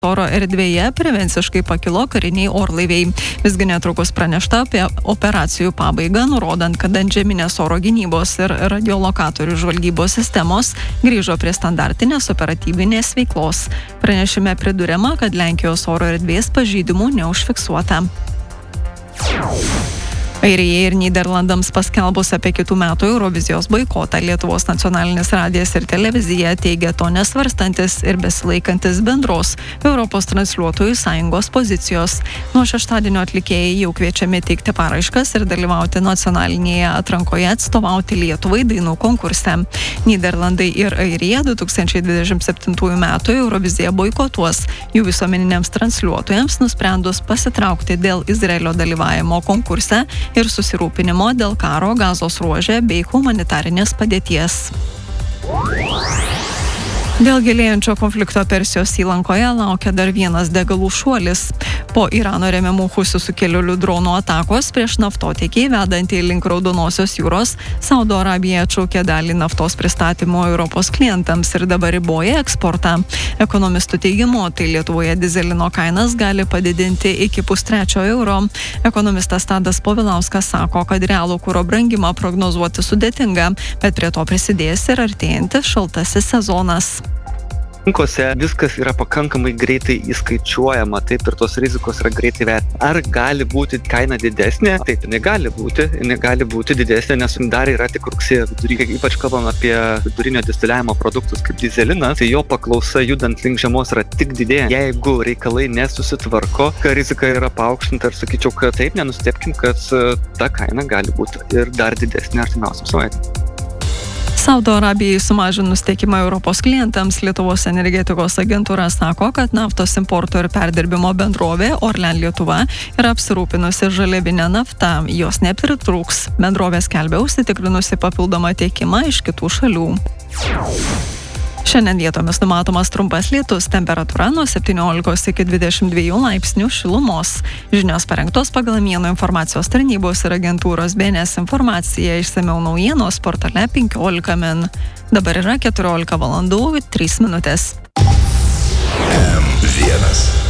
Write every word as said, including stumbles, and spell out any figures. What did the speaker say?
oro erdvėje prevenciškai pakilo kariniai orlaiviai. Visgi netrukus pranešta apie operacijų pabaigą, nurodant, kad antžeminės oro gynybos ir radiolokatorių žvalgybos sistemos grįžo prie standartinės operatyvinės veiklos. Pranešime priduriama, kad Lenkijos oro erdvės pažeidimų neužfiksuota. Airijai ir Nyderlandams paskelbus apie kitų metų Eurovizijos boikotą, Lietuvos nacionalinis radijas ir televizija teigia to nesvarstantis ir besilaikantis bendros Europos transliuotojų sąjungos pozicijos. Nuo šeštadienio atlikėjai jau kviečiami teikti paraiškas ir dalyvauti nacionalinėje atrankoje atstovauti Lietuvai dainų konkurse. Nyderlandai ir Airija du tūkstančiai dvidešimt septintųjų metų Euroviziją boikotuos jų visuomeniniams transliuotojams nusprendus pasitraukti dėl Izraelio dalyvavimo konkurse ir susirūpinimo dėl karo Gazos ruože bei humanitarinės padėties. Dėl gilėjančio konflikto Persijos įlankoje laukia dar vienas degalų šuolis. Po Irano remiamų Husių sukilėlių dronų atakos prieš naftotiekį vedantį link Raudonosios jūros, Saudo Arabija atšaukė dalį naftos pristatymo Europos klientams ir dabar riboja eksportą. Ekonomistų teigimu, tai Lietuvoje dizelino kainas gali padidinti iki pustrečio euro. Ekonomistas Tadas Povilauskas sako, kad realų kuro brangimą prognozuoti sudėtinga, bet prie to prisidės ir artėjantis šaltasis sezonas. Rinkose viskas yra pakankamai greitai įskaičiuojama, taip ir tos rizikos yra greitai vertinama. Ar gali būti kaina didesnė? Taip, jinai gali būti, jinai gali būti didesnė, nes dar yra tik rugsėjo vidury. Ypač kalbam apie vidurinio distiliavimo produktus kaip dyzelinas, tai jo paklausa judant link žiemos yra tik didėja. Jeigu reikalai nesusitvarko, kad rizika yra paaukštinta, ir sakyčiau, kad taip, nenustebkim, kad ta kaina gali būti ir dar didesnė artimiausiam savaitėm. Saudo Arabijai sumažinus tiekimą Europos klientams, Lietuvos energetikos agentūra sako, kad naftos importo ir perdirbimo bendrovė Orlen Lietuva yra apsirūpinusi žaliavinę naftą. Jos nepritrūks. Bendrovė skelbia užsitikrinusi papildomą tiekimą iš kitų šalių. Šiandien vietomis numatomas trumpas lietus, temperatūra nuo septyniolikos iki dvidešimt dviejų laipsnių šilumos. Žinios parengtos pagal Mienų informacijos tarnybos ir agentūros B N S informaciją, išsamiau naujienos portale penkiolika min. Dabar yra keturiolika valandų trys minutės. M vienas.